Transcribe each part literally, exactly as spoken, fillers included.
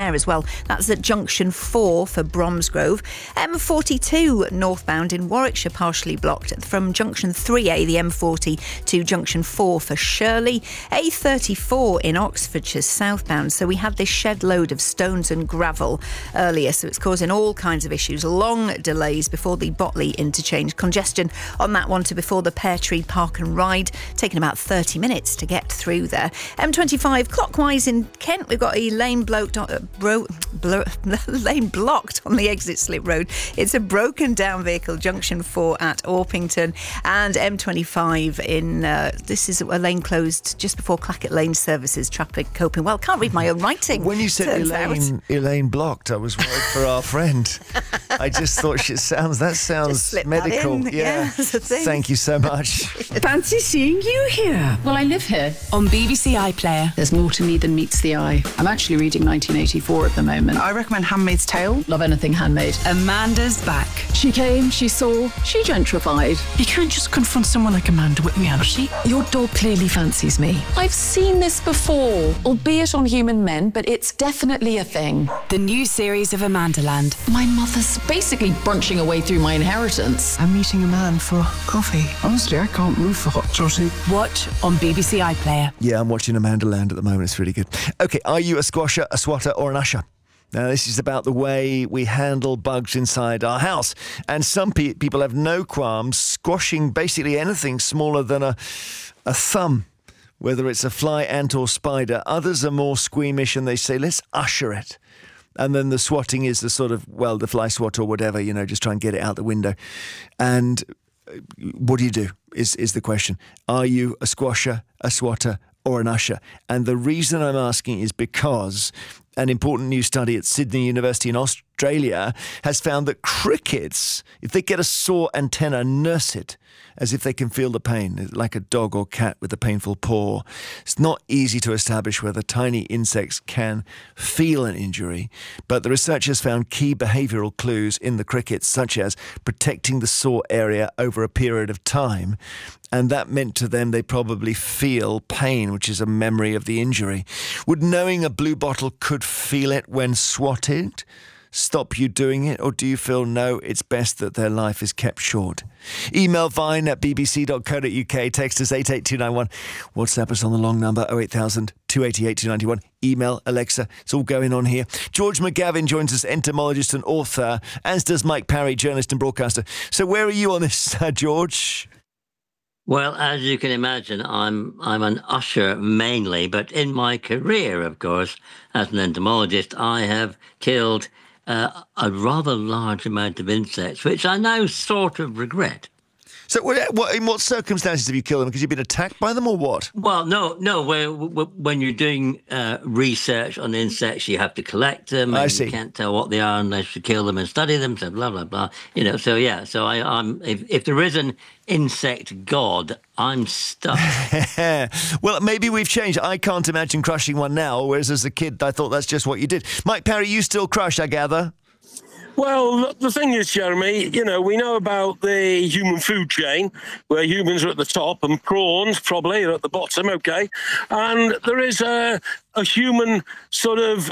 there as well. That's at junction four for Bromsgrove. M forty-two northbound in Warwickshire partially blocked from junction three A, the M forty, to junction four for Shirley. A thirty-four in Oxfordshire southbound. So we had this shed load of stones and gravel earlier, so it's causing all kinds of issues. Long delays before the Botley interchange. Congestion on that one to before the Pear Tree Park and Ride, taking about thirty minutes to get through there. M twenty-five clockwise in Kent, we've got a lane blocked on, uh, bro, blo, lane blocked on the exit slip road. It's a broken down vehicle, junction four at Orpington, and M twenty-five in uh, this is a lane closed just before Clackett Lane services. Traffic coping well. Can't read my own writing. When you said Elaine, Elaine blocked, I was worried for our friend. I just thought she sounds. That sounds medical. That yeah. yeah Thank you so much. Fancy seeing you here. Well, I live here. On B B C iPlayer. There's more to me than meets the eye. I'm actually reading nineteen eighty-four at the moment. I recommend Handmaid's Tale. Love anything handmade. Amanda's back. She came, she saw, she gentrified. You can't just confront someone like Amanda with reality. Your dog clearly fancies me. I've seen this before, albeit on human men, but it's definitely a thing. The new series of Amandaland. My mother's basically brunching away through my inheritance. I'm meeting a man for coffee. Honestly, I can't move for hot toddy. Watch on B B C iPlayer. Yeah, I'm watching Amanda Land at the moment. It's really good. Okay, are you a squasher, a swatter, or an usher? Now, this is about the way we handle bugs inside our house. And some pe- people have no qualms squashing basically anything smaller than a, a thumb, whether it's a fly, ant, or spider. Others are more squeamish and they say, let's usher it. And then the swatting is the sort of, well, the fly swat or whatever, you know, just try and get it out the window. And what do you do is, is the question. Are you a squasher, a swatter, or an usher? And the reason I'm asking is because an important new study at Sydney University in Australia has found that crickets, if they get a sore antenna, nurse it as if they can feel the pain, like a dog or cat with a painful paw. It's not easy to establish whether tiny insects can feel an injury, but the researchers found key behavioural clues in the crickets, such as protecting the sore area over a period of time. And that meant to them they probably feel pain, which is a memory of the injury. Would knowing a blue bottle could feel it when swatted stop you doing it, or do you feel no, it's best that their life is kept short? Email vine at b b c dot co dot u k, text us eight eight two nine one, WhatsApp us on the long number oh eight thousand, two eight eight, two nine one, email Alexa. It's all going on here. George McGavin joins us, entomologist and author, as does Mike Parry, journalist and broadcaster. So where are you on this, uh, George? Well, as you can imagine, I'm I'm an usher mainly, but in my career, of course, as an entomologist, I have killed uh, a rather large amount of insects, which I now sort of regret. So what, what, in what circumstances have you killed them? Because you've been attacked by them or what? Well, no, no. Where, when you're doing uh, research on insects, you have to collect them. And I see. You can't tell what they are unless you kill them and study them. So blah blah blah. You know. So yeah. So I, I'm. If, if there is an insect god, I'm stuck. Well, maybe we've changed. I can't imagine crushing one now. Whereas as a kid, I thought that's just what you did. Mike Parry, you still crush, I gather. Well, the thing is, Jeremy, you know, we know about the human food chain, where humans are at the top and prawns probably are at the bottom, okay? And there is a, a human sort of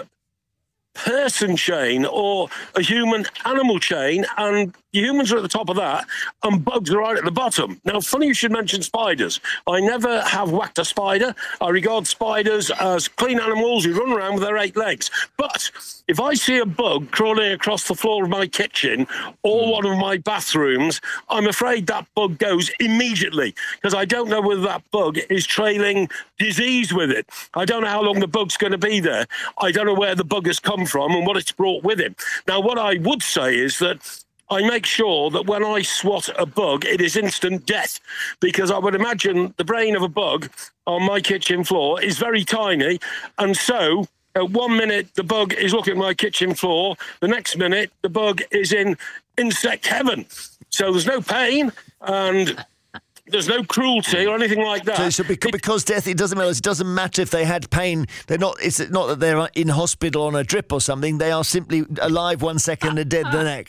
person chain or a human animal chain, and humans are at the top of that and bugs are right at the bottom. Now, funny you should mention spiders. I never have whacked a spider. I regard spiders as clean animals who run around with their eight legs. But if I see a bug crawling across the floor of my kitchen or one of my bathrooms, I'm afraid that bug goes immediately, because I don't know whether that bug is trailing disease with it. I don't know how long the bug's going to be there. I don't know where the bug has come from and what it's brought with it. Now, what I would say is that I make sure that when I swat a bug, it is instant death, because I would imagine the brain of a bug on my kitchen floor is very tiny. And so at one minute, the bug is looking at my kitchen floor. The next minute, the bug is in insect heaven. So there's no pain and there's no cruelty or anything like that. So, so because, because death, it doesn't matter. It doesn't matter if they had pain. They're not. It's not that they're in hospital on a drip or something. They are simply alive one second and dead the next.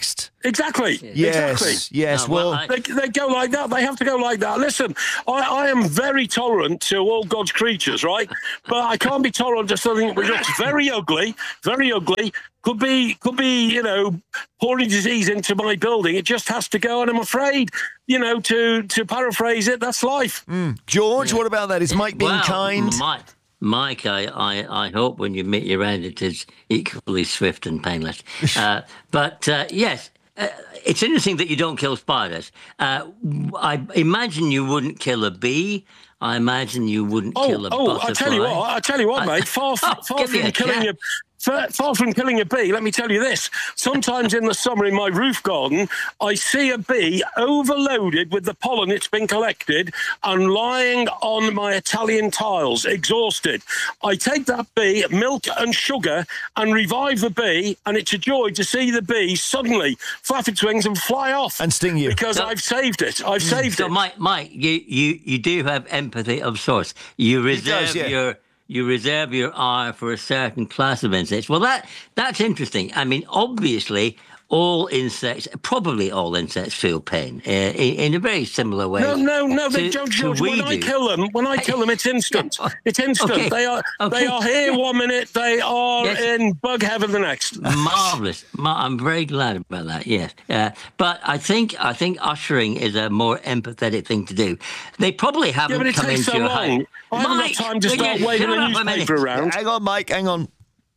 Exactly. Yes, Exactly. yes. No, well, well, I- They, they go like that. They have to go like that. Listen, I, I am very tolerant to all God's creatures, right? But I can't be tolerant to something which looks very ugly, very ugly. Could be, could be, you know, pouring disease into my building. It just has to go. And I'm afraid, you know, to to paraphrase it, that's life. George, what about that? Is Mike being well, kind? Mike, Mike I, I, I hope when you meet your end it is equally swift and painless. Uh, but uh, yes, uh, it's interesting that you don't kill spiders. Uh, I imagine you wouldn't kill a bee. I imagine you wouldn't Oh, kill a oh! butterfly. I tell you what! I tell you what, mate. Far, Oh, far give me from a killing chance. a far, far from killing a bee. Let me tell you this: sometimes in the summer in my roof garden, I see a bee overloaded with the pollen it's been collected and lying on my Italian tiles, exhausted. I take that bee, milk and sugar, and revive the bee, and it's a joy to see the bee suddenly flap its wings and fly off And sting you. because So- I've saved it. I've saved So, it. Mike, Mike, you, you, you do have empathy of sorts. You reserve does, yeah. your you reserve your eye for a certain class of insects. Well, that that's interesting. I mean, obviously, all insects, probably all insects, feel pain uh, in, in a very similar way. No, no, no, they to- don't, to George. we When I do. kill them, when I kill them, it's instant. It's instant. Okay. They are Okay. they are here one minute, they are Yes. in bug heaven the next. Marvelous. Ma- I'm very glad about that. Yes, uh, but I think I think ushering is a more empathetic thing to do. They probably haven't Yeah, but it come takes into so your long. house. I haven't Mike, got time to will start you waving shut a up a minute? newspaper around. Hang on, Mike, hang on.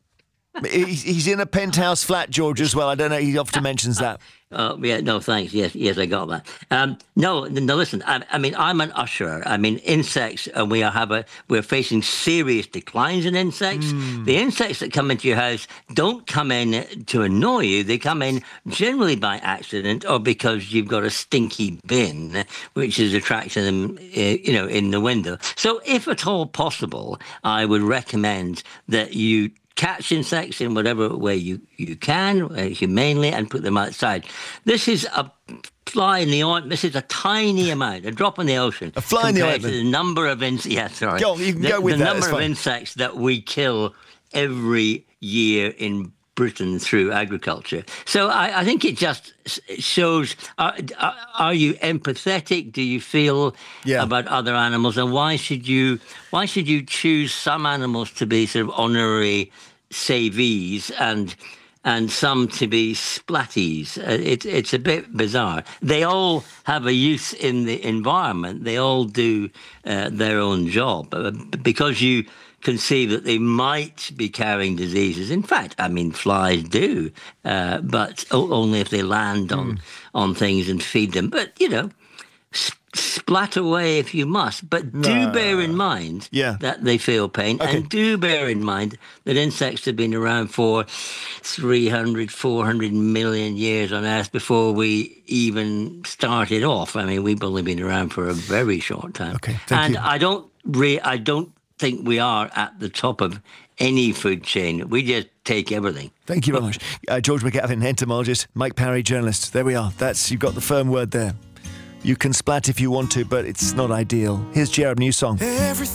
He's, he's in a penthouse flat, George, as well. I don't know. He often mentions that. Oh, yeah, no, thanks. Yes, yes, I got that. Um, no, no, listen, I, I mean, I'm an usherer. I mean, insects, and we are have a, we're facing serious declines in insects. The insects that come into your house don't come in to annoy you. They come in generally by accident or because you've got a stinky bin, which is attracting them, uh, you know, in the window. So if at all possible, I would recommend that you catch insects in whatever way you, you can, uh, humanely, and put them outside. This is a fly in the ointment. This is a tiny amount, a drop in the ocean. A fly in the compared ointment. to the number of insects. Yeah, sorry. Go on, you can the, go with the that, number it's of fine. insects that we kill every year in Britain through agriculture. So I, I think it just s- shows, are, are- are you empathetic? Do you feel Yeah. about other animals? And why should you why should you choose some animals to be sort of honorary savees and and some to be splatties? Uh, it, it's a bit bizarre. They all have a use in the environment. They all do uh, their own job. Uh, because you conceive that they might be carrying diseases. In fact, I mean, flies do, uh, but o- only if they land on, on things and feed them. But, you know, s- splat away if you must. But do No. bear in mind Yeah. that they feel pain. Okay. And do bear in mind that insects have been around for three hundred, four hundred million years on Earth before we even started off. I mean, we've only been around for a very short time. Okay, thank and you. I don't re- I don't think we are at the top of any food chain. We just take everything. Thank you very much. Uh, George McGavin, entomologist. Mike Parry, journalist. There we are. That's, you've got the firm word there. You can splat if you want to, but it's not ideal. Here's Jared New song.